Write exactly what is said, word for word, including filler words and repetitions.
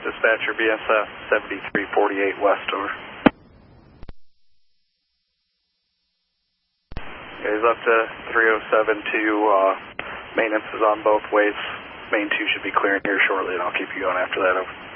Dispatcher B S F seventy-three forty-eight West, over. Guys, up to three oh seven two, uh, maintenance is on both ways. Main two should be clearing here shortly, and I'll keep you going after that, over.